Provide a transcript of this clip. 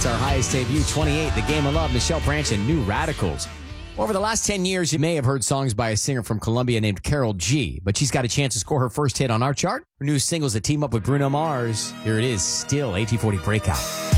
It's our highest debut, 28, The Game of Love, Michelle Branch and New Radicals. Over the last 10 years, you may have heard songs by a singer from Colombia named Karol G, but she's got a chance to score her first hit on our chart. Her new singles that team up with Bruno Mars. Here it is, Still, AT40 Breakout.